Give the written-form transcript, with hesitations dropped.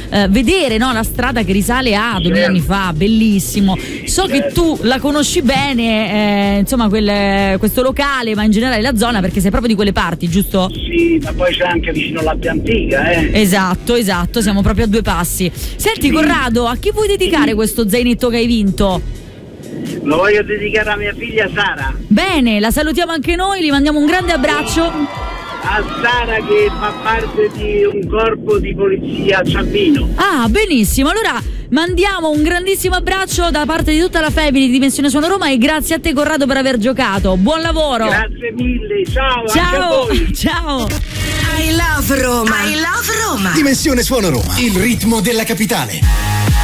vedere, no, la strada che risale a 2000 anni fa, bellissimo. So che tu la conosci bene, insomma, questo locale, ma in generale la zona, perché sei proprio di quelle parti, giusto? Sì, ma poi c'è anche vicino l'Abbia Antica, Esatto, siamo proprio a 2 passi. Senti, sì. Corrado, a chi vuoi dedicare questo zainetto che hai vinto? Lo voglio dedicare a mia figlia Sara. Bene, la salutiamo anche noi, gli mandiamo un grande abbraccio. A Sara, che fa parte di un corpo di polizia a Ciampino. Ah, benissimo, allora mandiamo un grandissimo abbraccio da parte di tutta la family di Dimensione Suono Roma e grazie a te, Corrado, per aver giocato. Buon lavoro. Grazie mille, ciao. Ciao, anche a voi. Ciao. I love Roma. I love Roma. Dimensione Suono Roma, il ritmo della capitale.